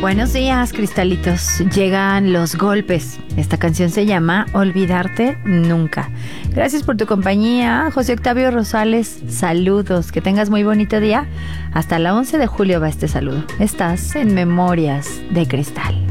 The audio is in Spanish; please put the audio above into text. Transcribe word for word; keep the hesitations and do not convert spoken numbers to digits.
Buenos días, cristalitos. Llegan los golpes. Esta canción se llama Olvidarte Nunca. Gracias por tu compañía, José Octavio Rosales. Saludos, que tengas muy bonito día. Hasta la once de julio va este saludo. Estás en Memorias de Cristal.